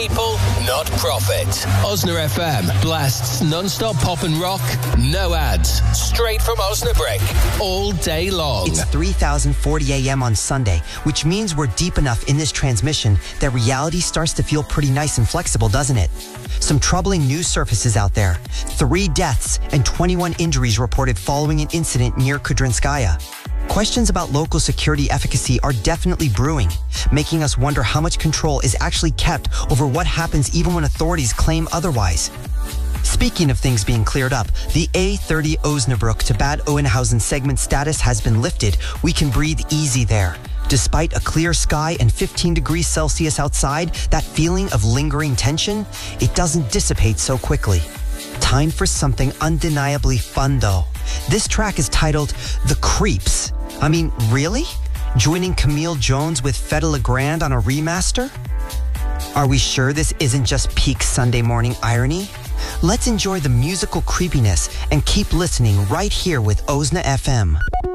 people, not profit. Osna FM blasts non-stop pop and rock, no ads, straight from Osnabrück, all day long. It's 3,040 a.m. on Sunday, which means we're deep enough in this transmission that reality starts to feel pretty nice and flexible, doesn't it? Some troubling news surfaces out there. 3 deaths and 21 injuries reported following an incident near Kudrinskaya. Questions about local security efficacy are definitely brewing, making us wonder how much control is actually kept over what happens even when authorities claim otherwise. Speaking of things being cleared up, the A30 Osnabrück to Bad Oeynhausen segment status has been lifted. We can breathe easy there. Despite a clear sky and 15 degrees Celsius outside, that feeling of lingering tension, it doesn't dissipate so quickly. Time for something undeniably fun though. This track is titled The Creeps. I mean, really? Joining Camille Jones with Feta Legrand on a remaster? Are we sure this isn't just peak Sunday morning irony? Let's enjoy the musical creepiness and keep listening right here with Osna FM.